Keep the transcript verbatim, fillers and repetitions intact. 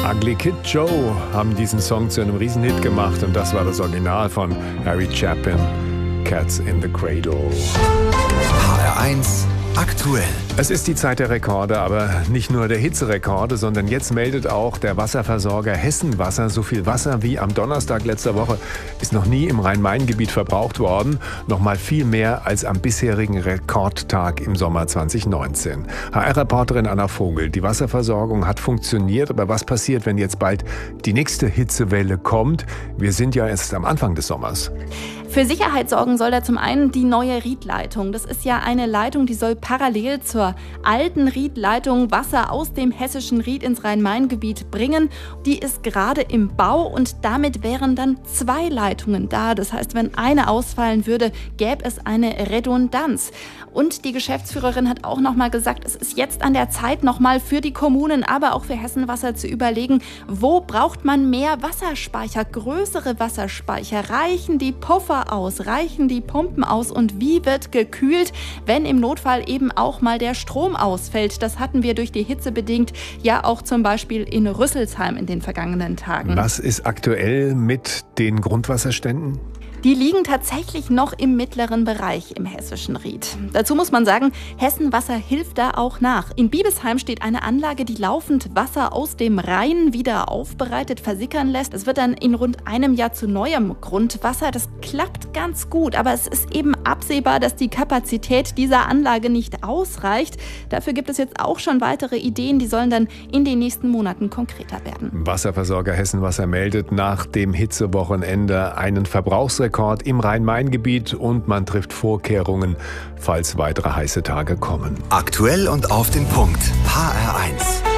Ugly Kid Joe haben diesen Song zu einem Riesenhit gemacht und das war das Original von Harry Chapin, Cats in the Cradle. H R eins aktuell. Es ist die Zeit der Rekorde, aber nicht nur der Hitzerekorde, sondern jetzt meldet auch der Wasserversorger Hessen Wasser. So viel Wasser wie am Donnerstag letzter Woche ist noch nie im Rhein-Main-Gebiet verbraucht worden. Noch mal viel mehr als am bisherigen Rekordtag im Sommer zwanzig neunzehn. H R-Reporterin Anna Vogel, die Wasserversorgung hat funktioniert, aber was passiert, wenn jetzt bald die nächste Hitzewelle kommt? Wir sind ja erst am Anfang des Sommers. Für Sicherheit sorgen soll da zum einen die neue Riedleitung. Das ist ja eine Leitung, die soll parallel zur alten Riedleitung Wasser aus dem hessischen Ried ins Rhein-Main-Gebiet bringen. Die ist gerade im Bau und damit wären dann zwei Leitungen da. Das heißt, wenn eine ausfallen würde, gäbe es eine Redundanz. Und die Geschäftsführerin hat auch noch mal gesagt, es ist jetzt an der Zeit, noch mal für die Kommunen, aber auch für Hessen Wasser zu überlegen, wo braucht man mehr Wasserspeicher, größere Wasserspeicher? Reichen die Puffer aus? Reichen die Pumpen aus? Und wie wird gekühlt, wenn im Notfall eben auch mal der Strom ausfällt? Das hatten wir durch die Hitze bedingt ja auch zum Beispiel in Rüsselsheim in den vergangenen Tagen. Was ist aktuell mit den Grundwasserständen? Die liegen tatsächlich noch im mittleren Bereich im hessischen Ried. Dazu muss man sagen, Hessen Wasser hilft da auch nach. In Biebesheim steht eine Anlage, die laufend Wasser aus dem Rhein wieder aufbereitet, versickern lässt. Es wird dann in rund einem Jahr zu neuem Grundwasser. Das klappt ganz gut, aber es ist eben absehbar, dass die Kapazität dieser Anlage nicht ausreicht. Dafür gibt es jetzt auch schon weitere Ideen, die sollen dann in den nächsten Monaten konkreter werden. Wasserversorger Hessen Wasser meldet nach dem Hitzewochenende einen Verbrauchsrekord im Rhein-Main-Gebiet und man trifft Vorkehrungen, falls weitere heiße Tage kommen. Aktuell und auf den Punkt. H R eins.